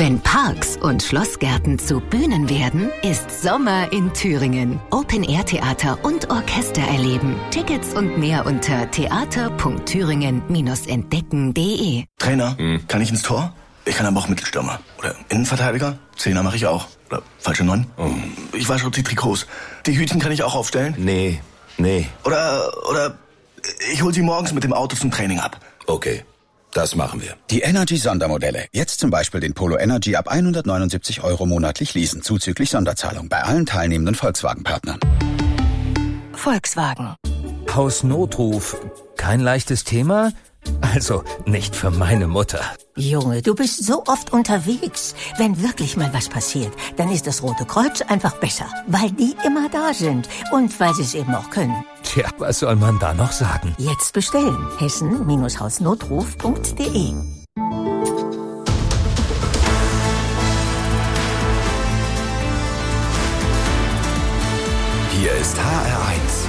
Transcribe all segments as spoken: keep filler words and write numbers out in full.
Wenn Parks und Schlossgärten zu Bühnen werden, ist Sommer in Thüringen. Open-Air-Theater und Orchester erleben. Tickets und mehr unter theater punkt thüringen Bindestrich entdecken punkt de. Trainer, hm. kann ich ins Tor? Ich kann aber auch Mittelstürmer. Oder Innenverteidiger? Zehner mache ich auch. Oder falsche Neun? Oh. Ich wasche die Trikots. Die Hütchen kann ich auch aufstellen? Nee, nee. Oder, oder ich hol sie morgens mit dem Auto zum Training ab. Okay. Das machen wir. Die Energy-Sondermodelle. Jetzt zum Beispiel den Polo Energy ab hundertneunundsiebzig Euro monatlich leasen, zuzüglich Sonderzahlung bei allen teilnehmenden Volkswagen-Partnern. Volkswagen. Hausnotruf. Kein leichtes Thema? Also nicht für meine Mutter. Junge, du bist so oft unterwegs. Wenn wirklich mal was passiert, dann ist das Rote Kreuz einfach besser. Weil die immer da sind. Und weil sie es eben auch können. Tja, was soll man da noch sagen? Jetzt bestellen. hessen Bindestrich hausnotruf punkt de. Hier ist H R eins.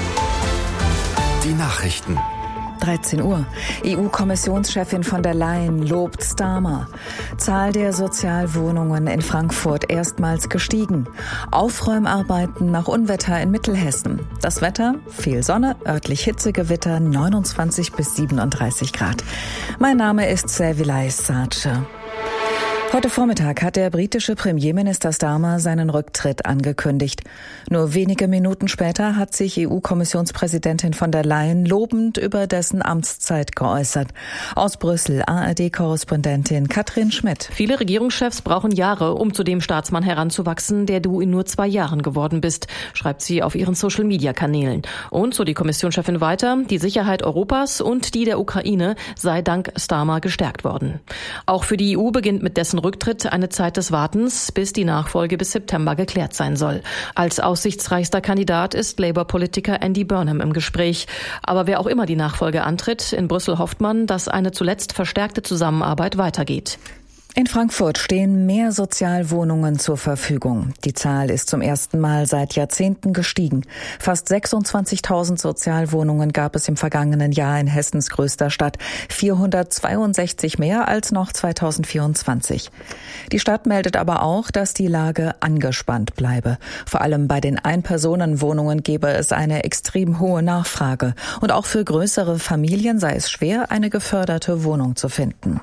Die Nachrichten. dreizehn Uhr. E U-Kommissionschefin von der Leyen lobt Starmer. Zahl der Sozialwohnungen in Frankfurt erstmals gestiegen. Aufräumarbeiten nach Unwetter in Mittelhessen. Das Wetter? Viel Sonne, örtlich Hitzegewitter, neunundzwanzig bis siebenunddreißig Grad. Mein Name ist Servilay Sace. Heute Vormittag hat der britische Premierminister Starmer seinen Rücktritt angekündigt. Nur wenige Minuten später hat sich E U-Kommissionspräsidentin von der Leyen lobend über dessen Amtszeit geäußert. Aus Brüssel A R D-Korrespondentin Katrin Schmidt. Viele Regierungschefs brauchen Jahre, um zu dem Staatsmann heranzuwachsen, der du in nur zwei Jahren geworden bist, schreibt sie auf ihren Social-Media-Kanälen. Und so die Kommissionschefin weiter, die Sicherheit Europas und die der Ukraine sei dank Starmer gestärkt worden. Auch für die E U beginnt mit dessen Rücktritt eine Zeit des Wartens, bis die Nachfolge bis September geklärt sein soll. Als aussichtsreichster Kandidat ist Labour-Politiker Andy Burnham im Gespräch. Aber wer auch immer die Nachfolge antritt, in Brüssel hofft man, dass eine zuletzt verstärkte Zusammenarbeit weitergeht. In Frankfurt stehen mehr Sozialwohnungen zur Verfügung. Die Zahl ist zum ersten Mal seit Jahrzehnten gestiegen. Fast sechsundzwanzigtausend Sozialwohnungen gab es im vergangenen Jahr in Hessens größter Stadt. vierhundertzweiundsechzig mehr als noch zweitausendvierundzwanzig. Die Stadt meldet aber auch, dass die Lage angespannt bleibe. Vor allem bei den Ein-Personen-Wohnungen gebe es eine extrem hohe Nachfrage. Und auch für größere Familien sei es schwer, eine geförderte Wohnung zu finden.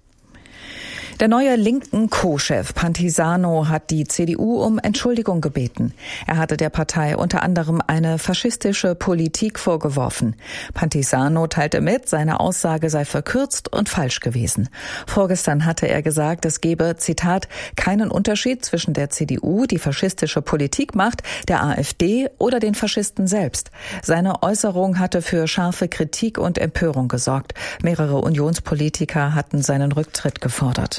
Der neue linken Co-Chef Pantisano hat die C D U um Entschuldigung gebeten. Er hatte der Partei unter anderem eine faschistische Politik vorgeworfen. Pantisano teilte mit, seine Aussage sei verkürzt und falsch gewesen. Vorgestern hatte er gesagt, es gebe, Zitat, keinen Unterschied zwischen der C D U, die faschistische Politik macht, der AfD oder den Faschisten selbst. Seine Äußerung hatte für scharfe Kritik und Empörung gesorgt. Mehrere Unionspolitiker hatten seinen Rücktritt gefordert.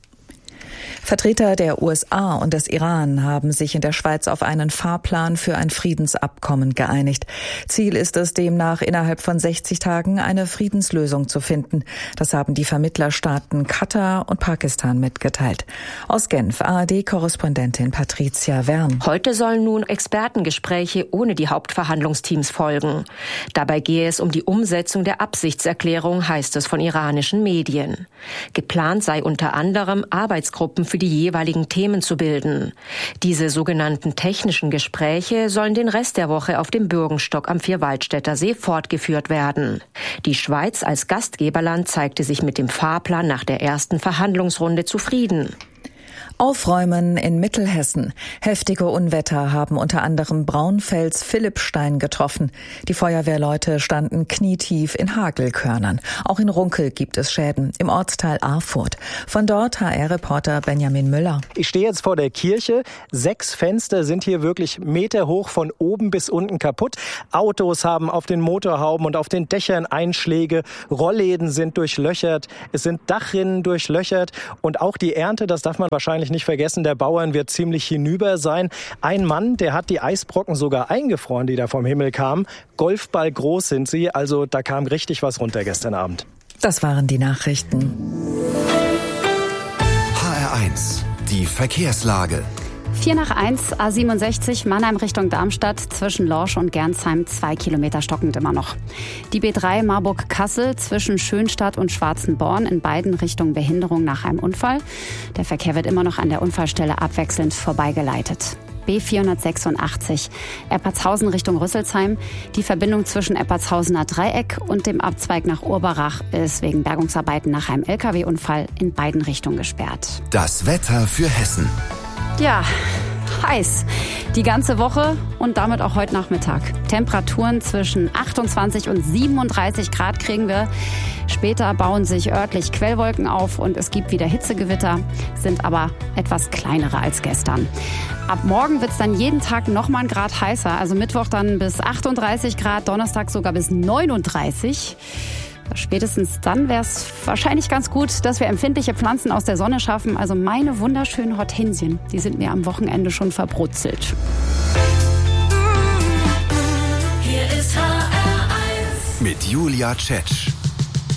Vertreter der U S A und des Iran haben sich in der Schweiz auf einen Fahrplan für ein Friedensabkommen geeinigt. Ziel ist es demnach, innerhalb von sechzig Tagen eine Friedenslösung zu finden. Das haben die Vermittlerstaaten Katar und Pakistan mitgeteilt. Aus Genf, A R D-Korrespondentin Patricia Wern. Heute sollen nun Expertengespräche ohne die Hauptverhandlungsteams folgen. Dabei gehe es um die Umsetzung der Absichtserklärung, heißt es von iranischen Medien. Geplant sei unter anderem, Arbeitsgruppen für die jeweiligen Themen zu bilden. Diese sogenannten technischen Gespräche sollen den Rest der Woche auf dem Bürgenstock am Vierwaldstätter See fortgeführt werden. Die Schweiz als Gastgeberland zeigte sich mit dem Fahrplan nach der ersten Verhandlungsrunde zufrieden. Aufräumen in Mittelhessen. Heftige Unwetter haben unter anderem Braunfels-Philippstein getroffen. Die Feuerwehrleute standen knietief in Hagelkörnern. Auch in Runkel gibt es Schäden, im Ortsteil Arfurt. Von dort H R-Reporter Benjamin Müller. Ich stehe jetzt vor der Kirche. Sechs Fenster sind hier wirklich meterhoch von oben bis unten kaputt. Autos haben auf den Motorhauben und auf den Dächern Einschläge. Rollläden sind durchlöchert. Es sind Dachrinnen durchlöchert. Und auch die Ernte, das darf man wahrscheinlich nicht vergessen, der Bauern wird ziemlich hinüber sein. Ein Mann, der hat die Eisbrocken sogar eingefroren, die da vom Himmel kamen. Golfball groß sind sie, also da kam richtig was runter gestern Abend. Das waren die Nachrichten. H R eins, die Verkehrslage. vier nach eins, A siebenundsechzig, Mannheim Richtung Darmstadt, zwischen Lorsch und Gernsheim, zwei Kilometer stockend immer noch. Die B drei Marburg-Kassel, zwischen Schönstadt und Schwarzenborn, in beiden Richtungen Behinderung nach einem Unfall. Der Verkehr wird immer noch an der Unfallstelle abwechselnd vorbeigeleitet. B vierhundertsechsundachtzig, Eppertshausen Richtung Rüsselsheim. Die Verbindung zwischen Eppertshausener Dreieck und dem Abzweig nach Urbarach ist wegen Bergungsarbeiten nach einem L K W-Unfall in beiden Richtungen gesperrt. Das Wetter für Hessen. Ja, heiß. Die ganze Woche und damit auch heute Nachmittag. Temperaturen zwischen achtundzwanzig und siebenunddreißig Grad kriegen wir. Später bauen sich örtlich Quellwolken auf und es gibt wieder Hitzegewitter, sind aber etwas kleinere als gestern. Ab morgen wird es dann jeden Tag noch mal ein Grad heißer. Also Mittwoch dann bis achtunddreißig Grad, Donnerstag sogar bis neununddreißig. Spätestens dann wäre es wahrscheinlich ganz gut, dass wir empfindliche Pflanzen aus der Sonne schaffen. Also meine wunderschönen Hortensien, die sind mir am Wochenende schon verbrutzelt. Hier ist H R eins. Mit Julia Tschetsch.